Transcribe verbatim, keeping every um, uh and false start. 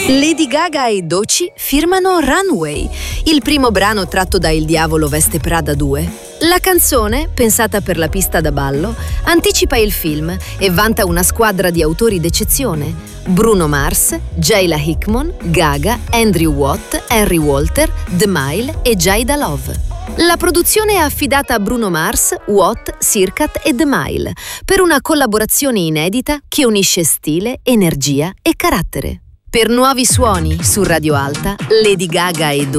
Lady Gaga e Doechii firmano Runway, il primo brano tratto da Il diavolo veste Prada due. La canzone, pensata per la pista da ballo, anticipa il film e vanta una squadra di autori d'eccezione: Bruno Mars, Jayla Hickman, Gaga, Andrew Watt, Henry Walter, The Mile e Jayda Love. La produzione è affidata a Bruno Mars, Watt, Sirkat e The Mile per una collaborazione inedita che unisce stile, energia e carattere. Per nuovi suoni su Radio Alta, Lady Gaga e